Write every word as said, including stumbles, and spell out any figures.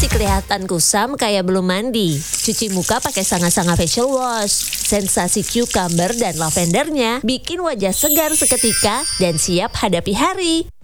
masih kelihatan kusam kayak belum mandi. Cuci muka pakai Sanga-Sanga Facial Wash. Sensasi cucumber dan lavendernya bikin wajah segar seketika dan siap hadapi hari.